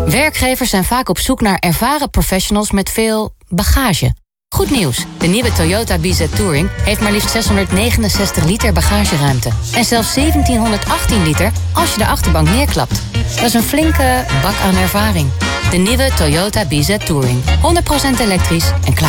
Werkgevers zijn vaak op zoek naar ervaren professionals met veel bagage. Goed nieuws, de nieuwe Toyota BZ Touring heeft maar liefst 669 liter bagageruimte. En zelfs 1718 liter als je de achterbank neerklapt. Dat is een flinke bak aan ervaring. De nieuwe Toyota BZ Touring. 100% elektrisch en klaar